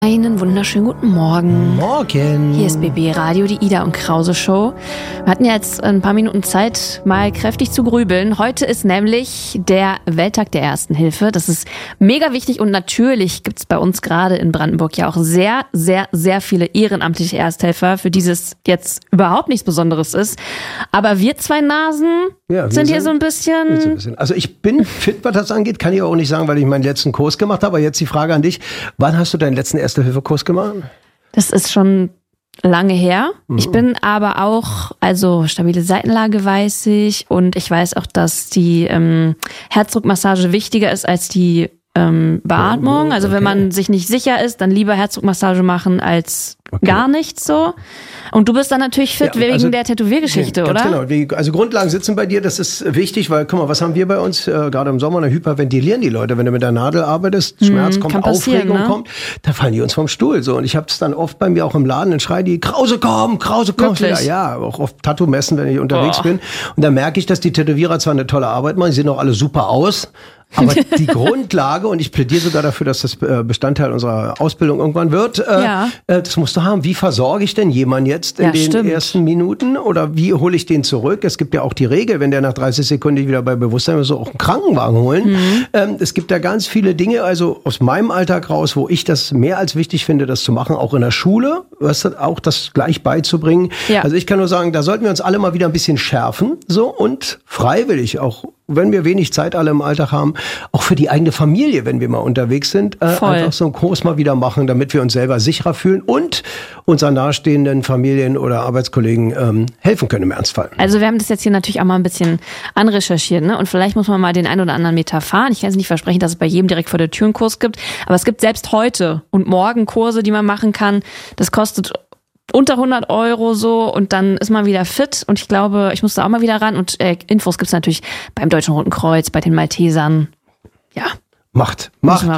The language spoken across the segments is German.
Einen wunderschönen guten Morgen. Morgen. Hier ist BB Radio, die Ida und Krause Show. Wir hatten ja jetzt ein paar Minuten Zeit, mal kräftig zu grübeln. Heute ist nämlich der Welttag der Ersten Hilfe. Das ist mega wichtig und natürlich gibt's bei uns gerade in Brandenburg ja auch sehr, sehr, sehr viele ehrenamtliche Ersthelfer, für die es jetzt überhaupt nichts Besonderes ist. Aber wir zwei Nasen sind hier so ein bisschen... Also ich bin fit, was das angeht, kann ich auch nicht sagen, weil ich meinen letzten Kurs gemacht habe. Aber jetzt die Frage an dich, wann hast du deinen letzten Erste-Hilfe-Kurs gemacht? Das ist schon lange her. Ich bin aber auch, also stabile Seitenlage weiß ich und ich weiß auch, dass die Herzdruckmassage wichtiger ist als die Beatmung. Also wenn man sich nicht sicher ist, dann lieber Herzdruckmassage machen als gar nichts so. Und du bist dann natürlich fit wegen der Tätowiergeschichte, oder? Genau. Also Grundlagen sitzen bei dir, das ist wichtig, weil, guck mal, was haben wir bei uns? Gerade im Sommer, da hyperventilieren die Leute. Wenn du mit der Nadel arbeitest, Schmerz kommt, Aufregung kommt, da fallen die uns vom Stuhl. So. Und ich habe es dann oft bei mir auch im Laden, dann schreien die, Krause, komm! Ja, auch auf Tattoo-Messen, wenn ich unterwegs bin. Und dann merke ich, dass die Tätowierer zwar eine tolle Arbeit machen, die sehen auch alle super aus, aber die Grundlage, und ich plädiere sogar dafür, dass das Bestandteil unserer Ausbildung irgendwann wird, das musst du haben. Wie versorge ich denn jemanden jetzt in den ersten Minuten? Oder wie hole ich den zurück? Es gibt ja auch die Regel, wenn der nach 30 Sekunden wieder bei Bewusstsein ist, so auch einen Krankenwagen holen. Es gibt da ganz viele Dinge, also aus meinem Alltag raus, wo ich das mehr als wichtig finde, das zu machen, auch in der Schule, auch das gleich beizubringen. Ja. Also ich kann nur sagen, da sollten wir uns alle mal wieder ein bisschen schärfen, so, und freiwillig auch, wenn wir wenig Zeit alle im Alltag haben, auch für die eigene Familie, wenn wir mal unterwegs sind, einfach so einen Kurs mal wieder machen, damit wir uns selber sicherer fühlen und unseren nahestehenden Familien oder Arbeitskollegen helfen können im Ernstfall. Also wir haben das jetzt hier natürlich auch mal ein bisschen anrecherchiert, ne? Und vielleicht muss man mal den einen oder anderen Meter fahren. Ich kann jetzt nicht versprechen, dass es bei jedem direkt vor der Tür einen Kurs gibt, aber es gibt selbst heute und morgen Kurse, die man machen kann. Das kostet unter 100 € so und dann ist man wieder fit und ich glaube, ich muss da auch mal wieder ran und Infos gibt's natürlich beim Deutschen Roten Kreuz, bei den Maltesern. Ja. Macht.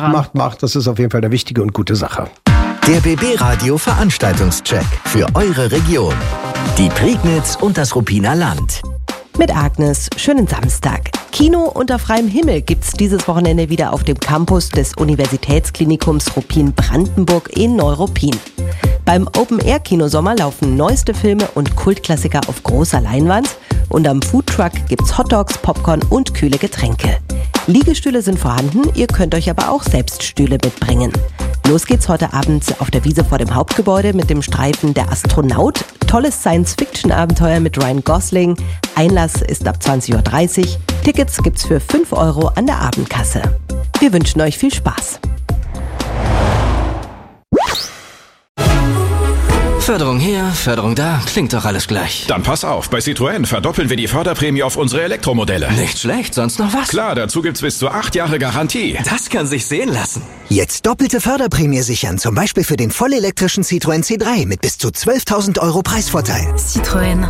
Das ist auf jeden Fall eine wichtige und gute Sache. Der BB Radio Veranstaltungscheck für eure Region. Die Prignitz und das Ruppiner Land. Mit Agnes, schönen Samstag. Kino unter freiem Himmel gibt's dieses Wochenende wieder auf dem Campus des Universitätsklinikums Ruppin-Brandenburg in Neuruppin. Beim Open-Air-Kinosommer laufen neueste Filme und Kultklassiker auf großer Leinwand und am Foodtruck gibt's Hotdogs, Popcorn und kühle Getränke. Liegestühle sind vorhanden, ihr könnt euch aber auch selbst Stühle mitbringen. Los geht's heute Abend auf der Wiese vor dem Hauptgebäude mit dem Streifen Der Astronaut. Tolles Science-Fiction-Abenteuer mit Ryan Gosling. Einlass ist ab 20:30 Uhr. Tickets gibt's für 5 € an der Abendkasse. Wir wünschen euch viel Spaß. Förderung hier, Förderung da, klingt doch alles gleich. Dann pass auf, bei Citroën verdoppeln wir die Förderprämie auf unsere Elektromodelle. Nicht schlecht, sonst noch was? Klar, dazu gibt's bis zu 8 Jahre Garantie. Das kann sich sehen lassen. Jetzt doppelte Förderprämie sichern, zum Beispiel für den vollelektrischen Citroën C3 mit bis zu 12.000 € Preisvorteil. Citroën.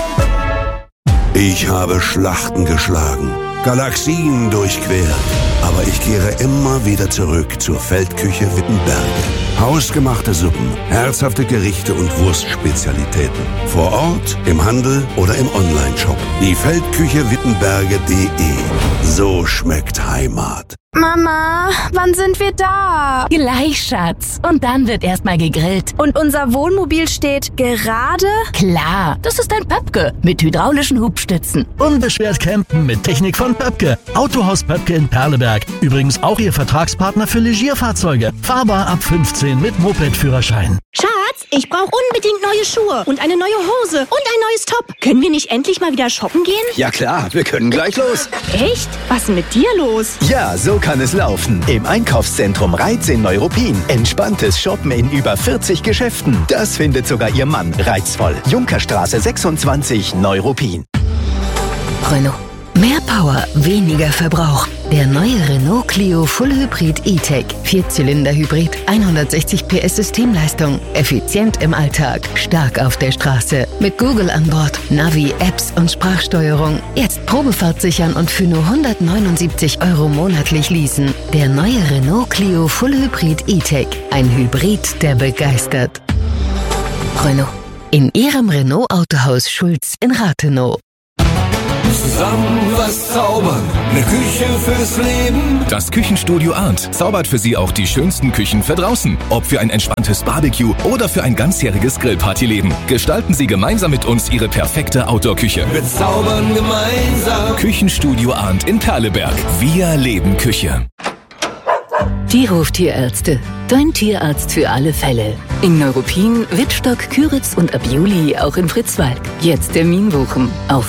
Ich habe Schlachten geschlagen, Galaxien durchquert, aber ich kehre immer wieder zurück zur Feldküche Wittenberge. Hausgemachte Suppen, herzhafte Gerichte und Wurstspezialitäten. Vor Ort, im Handel oder im Onlineshop. Die Feldküche Wittenberge.de. So schmeckt Heimat. Mama, wann sind wir da? Gleich, Schatz. Und dann wird erstmal gegrillt. Und unser Wohnmobil steht gerade? Klar, das ist ein Pöpke mit hydraulischen Hubstützen. Unbeschwert campen mit Technik von Pöpke. Autohaus Pöpke in Perleberg. Übrigens auch Ihr Vertragspartner für Legierfahrzeuge. Fahrbar ab 15 mit Moped-Führerschein. Schatz, ich brauche unbedingt neue Schuhe und eine neue Hose und ein neues Top. Können wir nicht endlich mal wieder shoppen gehen? Ja klar, wir können gleich los. Echt? Was ist denn mit dir los? Ja, so kann es laufen. Im Einkaufszentrum Reiz in Neuruppin. Entspanntes Shoppen in über 40 Geschäften. Das findet sogar Ihr Mann reizvoll. Junkerstraße 26, Neuruppin. Renault. Mehr Power, weniger Verbrauch. Der neue Renault Clio Full Hybrid E-Tech. 4-Zylinder-Hybrid, 160 PS Systemleistung. Effizient im Alltag, stark auf der Straße. Mit Google an Bord, Navi, Apps und Sprachsteuerung. Jetzt Probefahrt sichern und für nur 179 € monatlich leasen. Der neue Renault Clio Full Hybrid E-Tech. Ein Hybrid, der begeistert. Renault. In Ihrem Renault Autohaus Schulz in Rathenow. Zusammen was zaubern, eine Küche fürs Leben. Das Küchenstudio Arndt zaubert für Sie auch die schönsten Küchen für draußen. Ob für ein entspanntes Barbecue oder für ein ganzjähriges Grillpartyleben. Gestalten Sie gemeinsam mit uns Ihre perfekte Outdoor-Küche. Wir zaubern gemeinsam. Küchenstudio Arndt in Perleberg. Wir leben Küche. Die Hoftierärzte. Dein Tierarzt für alle Fälle. In Neuruppin, Wittstock, Küritz und ab Juli auch in Fritzwalk. Jetzt Termin buchen auf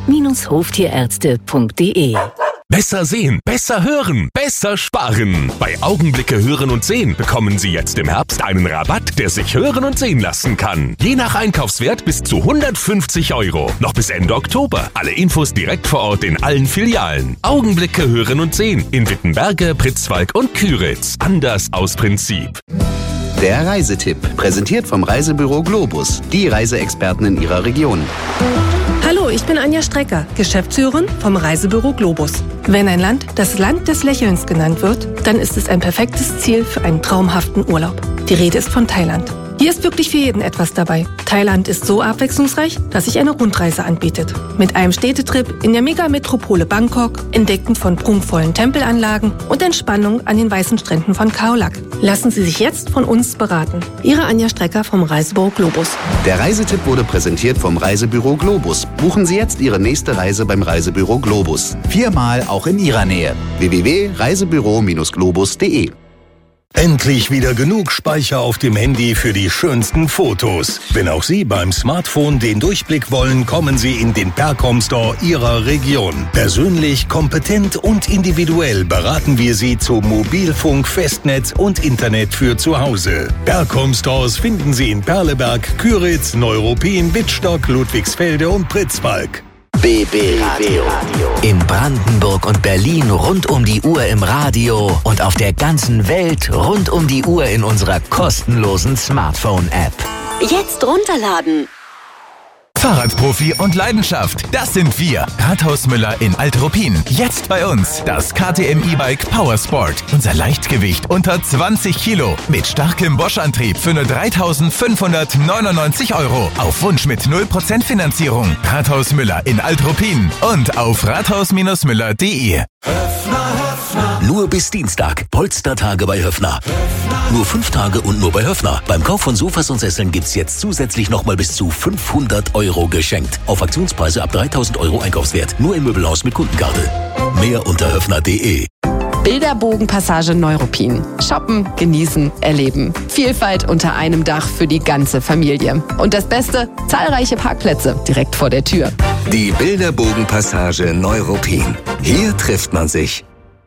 die-hoftierärzte.de. Besser sehen, besser hören, besser sparen. Bei Augenblicke Hören und Sehen bekommen Sie jetzt im Herbst einen Rabatt, der sich hören und sehen lassen kann. Je nach Einkaufswert bis zu 150 €. Noch bis Ende Oktober. Alle Infos direkt vor Ort in allen Filialen. Augenblicke Hören und Sehen in Wittenberge, Pritzwalk und Küritz. Anders aus Prinzip. Der Reisetipp, präsentiert vom Reisebüro Globus, die Reiseexperten in Ihrer Region. Hallo, ich bin Anja Strecker, Geschäftsführerin vom Reisebüro Globus. Wenn ein Land das Land des Lächelns genannt wird, dann ist es ein perfektes Ziel für einen traumhaften Urlaub. Die Rede ist von Thailand. Hier ist wirklich für jeden etwas dabei. Thailand ist so abwechslungsreich, dass sich eine Rundreise anbietet. Mit einem Städtetrip in der Megametropole Bangkok, Entdecken von prunkvollen Tempelanlagen und Entspannung an den weißen Stränden von Khao Lak. Lassen Sie sich jetzt von uns beraten. Ihre Anja Strecker vom Reisebüro Globus. Der Reisetipp wurde präsentiert vom Reisebüro Globus. Buchen Sie jetzt Ihre nächste Reise beim Reisebüro Globus. 4-mal auch in Ihrer Nähe. www.reisebüro-globus.de. Endlich wieder genug Speicher auf dem Handy für die schönsten Fotos. Wenn auch Sie beim Smartphone den Durchblick wollen, kommen Sie in den Percom Store Ihrer Region. Persönlich, kompetent und individuell beraten wir Sie zu Mobilfunk, Festnetz und Internet für zu Hause. Percom Stores finden Sie in Perleberg, Küritz, Neuruppin, Wittstock, Ludwigsfelde und Pritzwalk. BB Radio. In Brandenburg und Berlin rund um die Uhr im Radio und auf der ganzen Welt rund um die Uhr in unserer kostenlosen Smartphone-App. Jetzt runterladen. Fahrradprofi und Leidenschaft, das sind wir. Rathaus Müller in Alt-Ruppin. Jetzt bei uns das KTM E-Bike Powersport. Unser Leichtgewicht unter 20 Kilo. Mit starkem Bosch-Antrieb für nur 3.599 €. Auf Wunsch mit 0% Finanzierung. Rathaus Müller in Alt-Ruppin und auf rathaus-müller.de. Nur bis Dienstag. Polstertage bei Höffner. Nur 5 Tage und nur bei Höffner. Beim Kauf von Sofas und Sesseln gibt's jetzt zusätzlich nochmal bis zu 500 € geschenkt. Auf Aktionspreise ab 3.000 € Einkaufswert. Nur im Möbelhaus mit Kundenkarte. Mehr unter höffner.de. Bilderbogenpassage Neuruppin. Shoppen, genießen, erleben. Vielfalt unter einem Dach für die ganze Familie. Und das Beste, zahlreiche Parkplätze direkt vor der Tür. Die Bilderbogenpassage Neuruppin. Hier trifft man sich.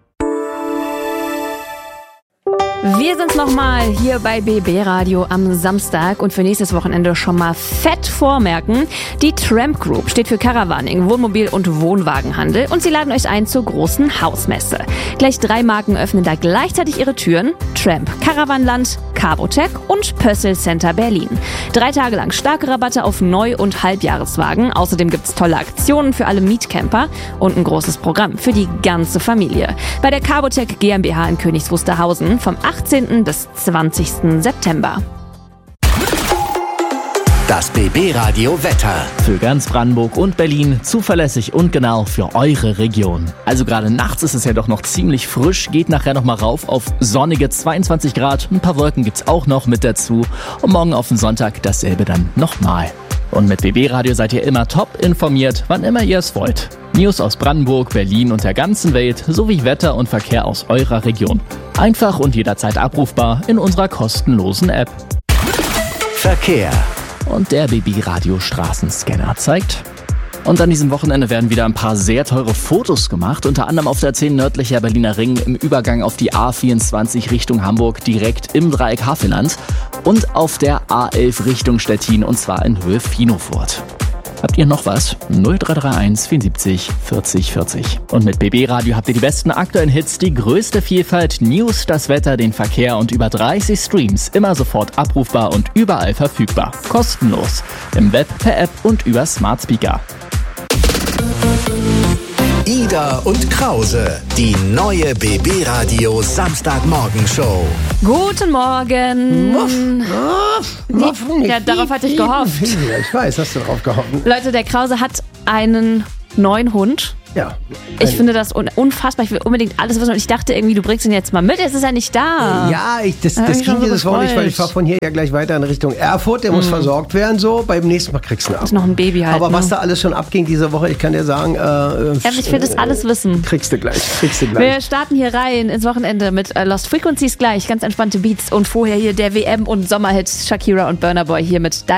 Wir sind's nochmal hier bei BB Radio am Samstag und für nächstes Wochenende schon mal fett vormerken. Die Tramp Group steht für Caravaning, Wohnmobil- und Wohnwagenhandel und sie laden euch ein zur großen Hausmesse. Gleich 3 Marken öffnen da gleichzeitig ihre Türen. Tramp, Caravanland, Carbotech und Pössl Center Berlin. 3 Tage lang starke Rabatte auf Neu- und Halbjahreswagen. Außerdem gibt's tolle Aktionen für alle Mietcamper und ein großes Programm für die ganze Familie. Bei der Carbotech GmbH in Königs Wusterhausen vom 18. bis 20. September. Das BB Radio Wetter. Für ganz Brandenburg und Berlin zuverlässig und genau für eure Region. Also gerade nachts ist es ja doch noch ziemlich frisch, geht nachher noch mal rauf auf sonnige 22 Grad. Ein paar Wolken gibt's auch noch mit dazu. Und morgen auf den Sonntag dasselbe dann nochmal. Und mit BB Radio seid ihr immer top informiert, wann immer ihr es wollt. News aus Brandenburg, Berlin und der ganzen Welt sowie Wetter und Verkehr aus eurer Region. Einfach und jederzeit abrufbar in unserer kostenlosen App. Verkehr. Und der BB Radio Straßenscanner zeigt. Und an diesem Wochenende werden wieder ein paar sehr teure Fotos gemacht, unter anderem auf der 10 nördlicher Berliner Ring im Übergang auf die A24 Richtung Hamburg direkt im Dreieck Havelland und auf der A11 Richtung Stettin und zwar in Höhe Finofurt. Habt ihr noch was? 0331 74 40 40. Und mit BB Radio habt ihr die besten aktuellen Hits, die größte Vielfalt, News, das Wetter, den Verkehr und über 30 Streams. Immer sofort abrufbar und überall verfügbar. Kostenlos. Im Web, per App und über Smart Speaker. Ida und Krause, die neue BB Radio Samstagmorgenshow. Guten Morgen. Ja, darauf hatte ich gehofft. Ich weiß, hast du darauf gehofft. Leute, der Krause hat einen neuen Hund. Ja. Ich finde das unfassbar. Ich will unbedingt alles wissen und ich dachte irgendwie, du bringst ihn jetzt mal mit. Jetzt ist er nicht da. Ja, das ging dieses Woche nicht, weil ich fahre von hier ja gleich weiter in Richtung Erfurt. Der muss versorgt werden. So, beim nächsten Mal kriegst du ihn ab. Das ist noch ein Baby halt. Aber was da alles schon abging diese Woche, ich kann dir sagen, ich will das alles wissen. Kriegst du gleich. Wir starten hier rein ins Wochenende mit Lost Frequencies gleich. Ganz entspannte Beats und vorher hier der WM- und Sommerhit Shakira und Burna Boy hier mit